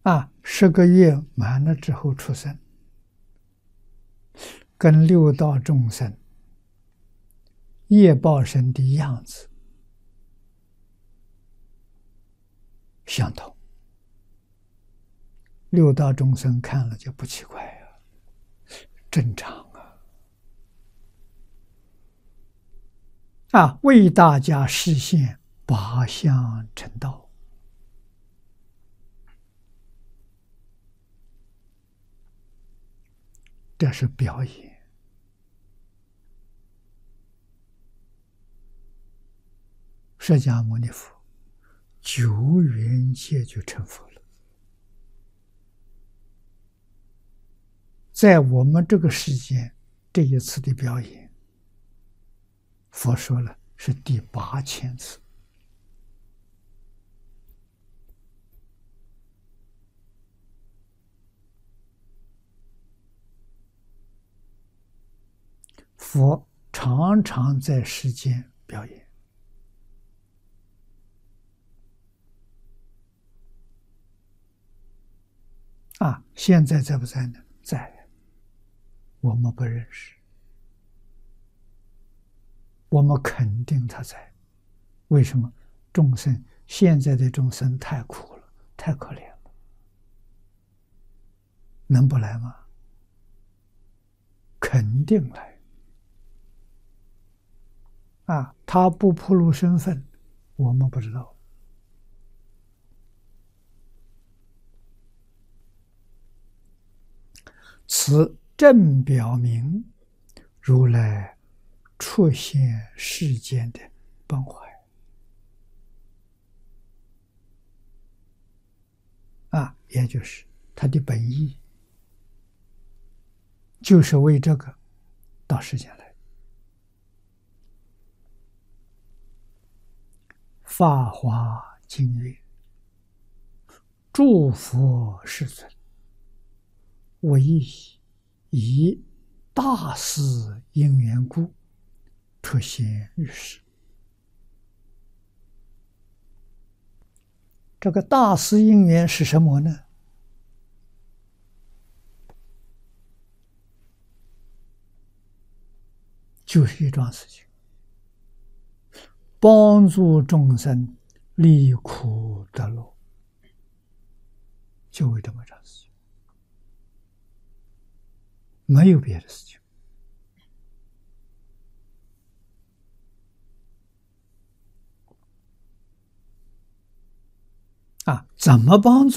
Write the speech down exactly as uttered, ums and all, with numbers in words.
啊，十个月满了之后出生，跟六道众生业报身的样子相同，六道众生看了就不奇怪呀、啊，正常啊！啊，为大家实现八相成道。这是表演。释迦牟尼佛九缘界就成佛了，在我们这个世间这一次的表演，佛说了是第八千次。佛常常在世间表演。啊，现在在不在呢？在，我们不认识，我们肯定他在。为什么？众生现在的众生太苦了，太可怜了，能不来吗？肯定来。啊，他不暴露身份，我们不知道。此正表明如来出现世间的本怀。啊，也就是他的本意，就是为这个到世间来。法华经曰：诸佛世尊，我亦以大事因缘故，出现于世。这个大事因缘是什么呢？就是一桩事情，帮助众生离苦得乐，就为这么一桩事情，没有别的事情。啊，怎么帮助？